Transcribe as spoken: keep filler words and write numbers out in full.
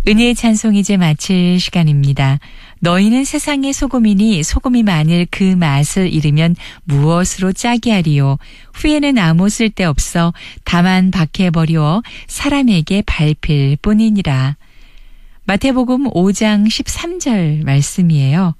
은혜의 찬송 이제 마칠 시간입니다. 너희는 세상의 소금이니 소금이 만일 그 맛을 잃으면 무엇으로 짜게 하리요. 후에는 아무 쓸데없어 다만 밖에 버리워 사람에게 밟힐 뿐이니라. 마태복음 오 장 십삼 절 말씀이에요.